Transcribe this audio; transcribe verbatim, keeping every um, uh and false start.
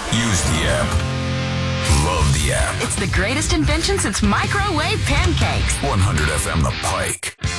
Use the app. Love the app. It's the greatest invention since microwave pancakes. one hundred F M The Pike.